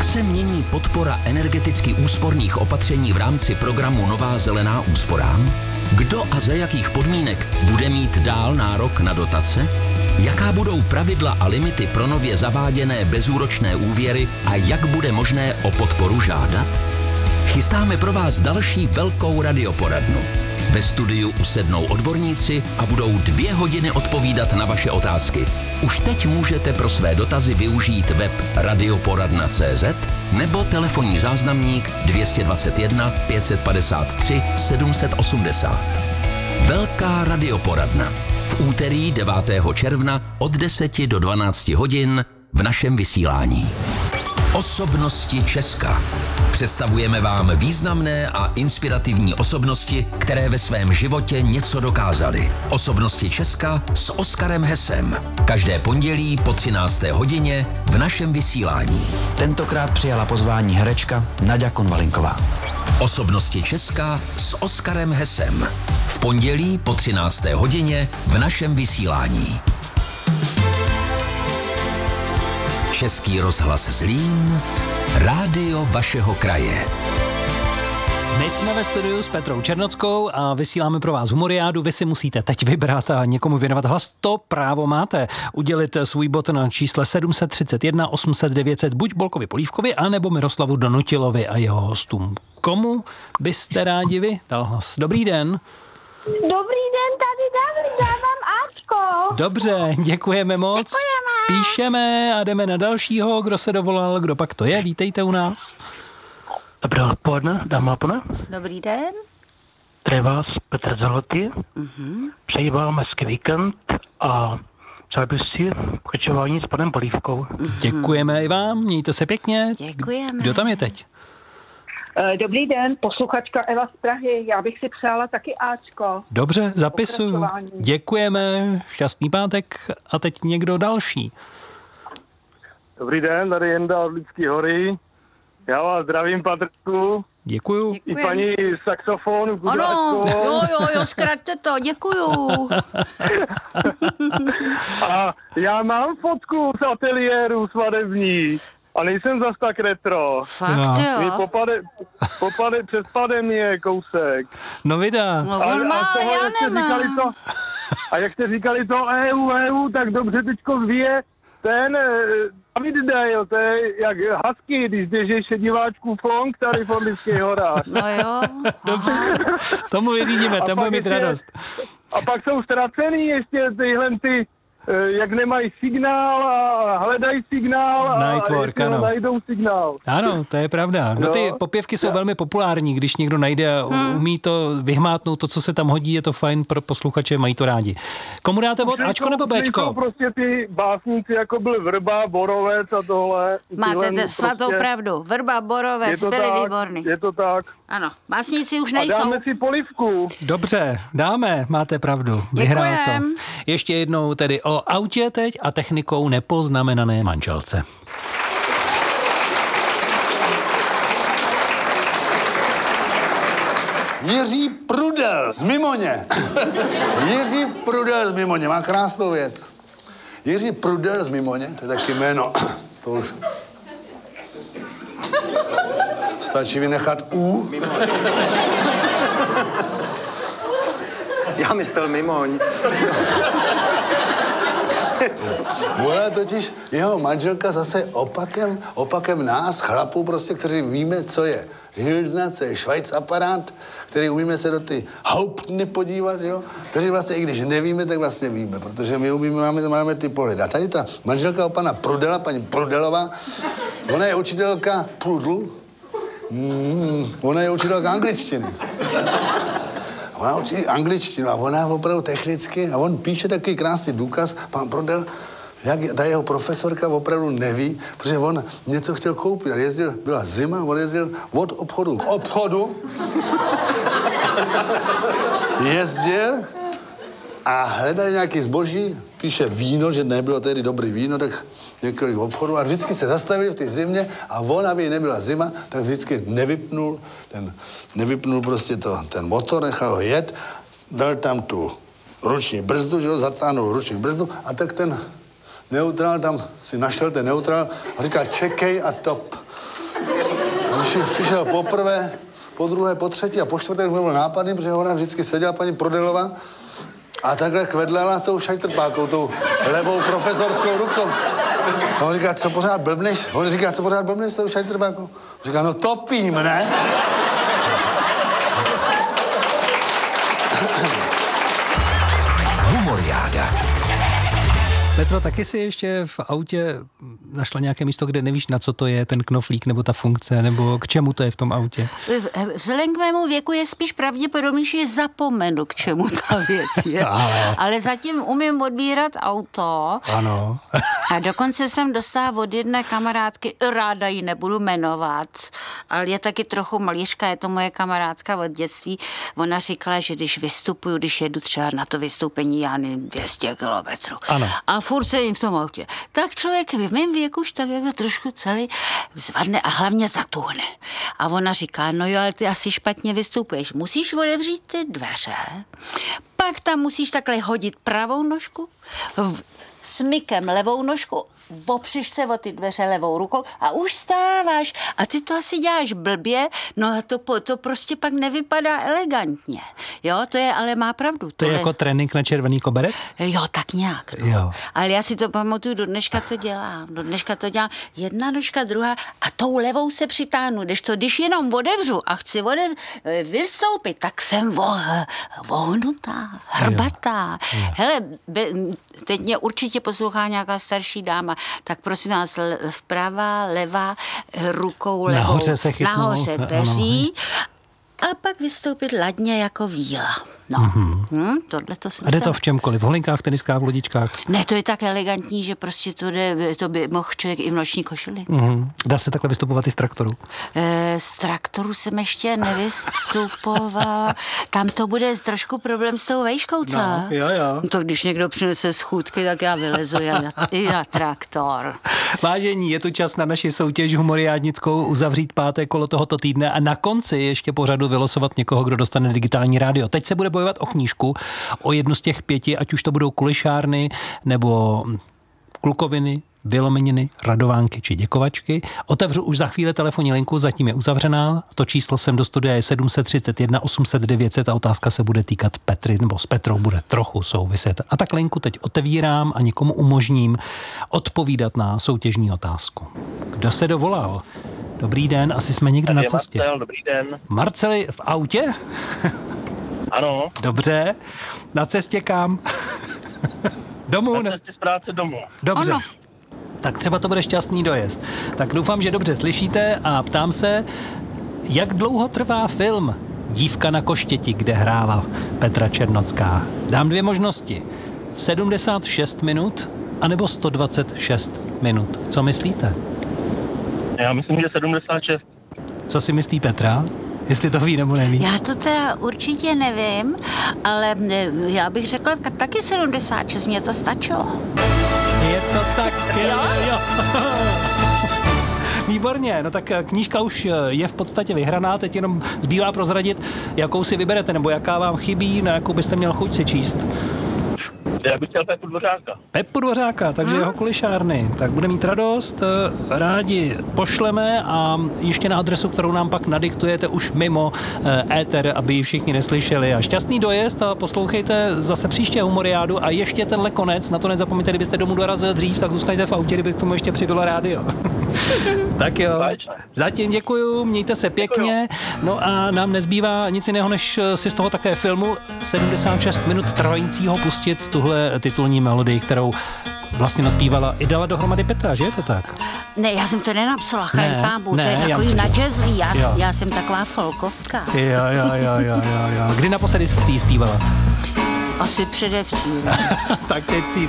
se mění podpora energeticky úsporných opatření v rámci programu Nová zelená úsporám? Kdo a za jakých podmínek bude mít dál nárok na dotace? Jaká budou pravidla a limity pro nově zaváděné bezúročné úvěry a jak bude možné o podporu žádat? Chystáme pro vás další velkou radioporadnu. Ve studiu usednou odborníci a budou 2 hodiny odpovídat na vaše otázky. Už teď můžete pro své dotazy využít web radioporadna.cz nebo telefonní záznamník 221 553 780. Velká radioporadna. V úterý 9. června od 10 do 12 hodin v našem vysílání. Osobnosti Česka. Představujeme vám významné a inspirativní osobnosti, které ve svém životě něco dokázaly. Osobnosti Česka s Oskarem Hesem. Každé pondělí po 13. hodině v našem vysílání. Tentokrát přijala pozvání herečka Naďa Konvalinková. Osobnosti Česka s Oskarem Hesem. V pondělí po 13. hodině v našem vysílání. Český rozhlas Zlín, rádio vašeho kraje. My jsme ve studiu s Petrou Černockou a vysíláme pro vás humoriádu. Vy si musíte teď vybrat a někomu věnovat hlas. To právo máte. Udělit svůj bod na čísle 731 800 900 buď Bolkovi Polívkovi, anebo Miroslavu Donutilovi a jeho hostům. Komu byste rádi vy dal hlas? Dobrý den. Dobrý den, tady David, dávám Ačko. Dobře, děkujeme moc. Děkujeme. Píšeme a jdeme na dalšího. Kdo se dovolal, kdo pak to je? Vítejte u nás. Dobré odpoledne, dámy a pánové. Dobrý den. Tady vás Petr Zalotý. Přeji vám hezký víkend a přál bych si pokračování s panem Polívkou. Děkujeme i vám, mějte se pěkně. Děkujeme. Kdo tam je teď? Dobrý den, posluchačka Eva z Prahy. Já bych si přála taky Ačko. Dobře, zapisuju. Pokračování. Děkujeme, šťastný pátek a teď někdo další. Dobrý den, tady Jenda od Lidské hory. Já vás zdravím, Patrku. Děkuju. I paní saxofonu. Ano, jo, zkraťte to, děkuju. A já mám fotku z ateliéru svadební. A nejsem zas tak retro. Fakt, jo. Mi popade přes pandemie kousek. No vydá. No on má, já nemám. A jak jste říkali to EU, tak dobře teďko zvíje ten David Dale, to je jak husky, když běžíš diváčku Flonk tady v Ondivských horách. No jo. Dobře, tomu vyřídíme, tam bude mít radost. A pak jsou ztracený ještě tyhle ty, jak nemají signál a hledají signál Nightwork, ano. Najdou signál. Ano, to je pravda. No ty popěvky jsou velmi populární, když někdo najde a umí to vyhmátnout, to, co se tam hodí, je to fajn pro posluchače, mají to rádi. Komu dáte vod, Ačko nebo Bčko? Jsou prostě ty básníci, jako byl Vrba, Borovec a tohle. Máte svatou pravdu. Vrba, Borovec, byli výborní. Je to tak. Ano, básníci už A nejsou. dáme si Polívku. Dobře, dáme, máte pravdu. Vyhrál to. Ještě jednou tedy o autě teď a technikou nepoznamenané manželce. Jiří Prudel z Mimoně. Jiří Prudel z Mimoně, má krásnou věc. Jiří Prudel z Mimoně, to je taky jméno. To už... Stačí vynechat U. Já myslel Mimoň. Ona totiž jeho manželka zase opakem nás, chlapů prostě, kteří víme, co je Hilsna, co je Schweiz-aparát, který umíme se do ty Hauptny podívat, jo? Kteří vlastně, i když nevíme, tak vlastně víme, protože my umíme, máme ty pohledy. A tady ta manželka pana Prudela, paní Prudelová, ona je učitelka Prudl, ona je učitelka angličtiny. Ona učí angličtinu a ona opravdu technicky, a on píše takový krásný důkaz, pan Prudel, jak ta jeho profesorka opravdu neví, protože on něco chtěl koupit a jezdil, byla zima, on jezdil od obchodu k obchodu, jezdil a hledali nějaký zboží, píše víno, že nebylo tedy dobrý víno, tak několik obchodů a vždycky se zastavili v té zimě a on, aby nebyla zima, tak vždycky nevypnul prostě ten motor, nechal ho jet, dal tam tu ruční brzdu, že jo, zatáhnul ruční brzdu a tak ten neutrál tam si našel ten neutrál a říkal čekej a top. Když přišel poprvé, po druhé, po třetí a po čtvrté už byl nápadný, protože ona vždycky seděla paní Prodelová a takhle kvedlela tou šajtrpákou, tou levou profesorskou rukou. A on říká, co pořád blbneš? On říká, co pořád blbneš s tou šajtrpákou? On říká, no topím, ne? Humoriáda. Petro, taky si ještě v autě našla nějaké místo, kde nevíš, na co to je, ten knoflík nebo ta funkce, nebo k čemu to je v tom autě? Vzhledem k mému věku je spíš pravděpodobně, že zapomenu, k čemu ta věc je. Ale zatím umím odbírat auto. Ano. A dokonce jsem dostala od jedné kamarádky, ráda ji nebudu jmenovat, ale je taky trochu malířka, je to moje kamarádka od dětství. Ona říkala, že když vystupuju, když jedu třeba na to vystoupení, já nevím, 200 kilometrů. Ano. A furt sedím v tom autě. Tak člověk v mém věku už tak jako trošku celý zvadne a hlavně zatuhne. A ona říká, no jo, ale ty asi špatně vystupuješ. Musíš otevřít ty dveře, pak tam musíš takhle hodit pravou nožku, smykem levou nožku, opřeš se o ty dveře levou rukou a už stáváš. A ty to asi děláš blbě, no a to prostě pak nevypadá elegantně. Jo, to je, ale má pravdu. To je jako trénink na červený koberec? Jo, tak nějak. No. Jo. Ale já si to pamatuju, do dneška to dělám. Jedna nožka, druhá a tou levou se přitáhnu. Když jenom otevřu a chci vystoupit, tak jsem vohnutá, hrbatá. Jo. Hele, teď mě určitě poslouchá nějaká starší dáma, tak prosím vás, vprava, levá, rukou levou. Nahoře se chytnout. Nahoře peří. A pak vystoupit ladně jako víla. No, tohle to jsem. A jde to v čemkoliv? V holinkách, teniskách, v lodičkách? Ne, to je tak elegantní, že prostě to by mohl člověk i v noční košili. Dá se takhle vystupovat i z traktoru? Z traktoru jsem ještě nevystupovala. Tam to bude trošku problém s tou vejškou, co? No, jo. To když někdo přinese schůdky, tak já vylezu i na traktor. Vážení, je tu čas na naši soutěž humoriádnickou uzavřít páté kolo tohoto týdne a na konci ještě pořadu vylosovat někoho, kdo dostane digitální rádio. Teď se bude bojovat o knížku, o jednu z těch 5, ať už to budou kulišárny nebo klukoviny, vylomeniny, radovánky či děkovačky. Otevřu už za chvíli telefonní linku, zatím je uzavřená. To číslo sem do studia je 731 800 900 a otázka se bude týkat Petry, nebo s Petrou bude trochu souviset. A tak linku teď otevírám a někomu umožním odpovídat na soutěžní otázku. Kdo se dovolal? Dobrý den, asi jsme někde na cestě. Marcel, dobrý den. Marceli, v autě? Ano. Dobře. Na cestě kam? Domů? Na cestě z práce domů. Dobře. Ano. Tak třeba to bude šťastný dojezd. Tak doufám, že dobře slyšíte a ptám se, jak dlouho trvá film Dívka na koštěti, kde hrála Petra Černocká. Dám 2 možnosti. 76 minut anebo 126 minut. Co myslíte? Já myslím, že 76. Co si myslí Petra? Jestli to ví nebo neví. Já to teda určitě nevím, ale já bych řekla taky 76, mě to stačilo. Je to tak, jo. Výborně, no tak knížka už je v podstatě vyhraná, teď jenom zbývá prozradit, jakou si vyberete, nebo jaká vám chybí, na jakou byste měl chuť si číst. Já bych chtěl Pepu Dvořáka. Pepu Dvořáka, takže jeho kulišárny. Tak bude mít radost, rádi pošleme a ještě na adresu, kterou nám pak nadiktujete už mimo éter, aby ji všichni neslyšeli. A šťastný dojezd a poslouchejte zase příště humoriádu a ještě tenhle konec, na to nezapomeňte, kdybyste domů dorazil dřív, tak zůstaňte v autě, kdyby k tomu ještě přibylo rádio. Tak jo, zatím děkuju, mějte se pěkně, no a nám nezbývá nic jiného, než si z toho také filmu 76 minut trvajícího pustit tuhle titulní melodii, kterou vlastně naspívala i dala dohromady Petra, že je to tak? Ne, já jsem to nenapsala, chápu, to je takový na jazzví, já jsem taková folkovka. Jo. Kdy naposledy jsi zpívala? Asi předevčím. Tak teď si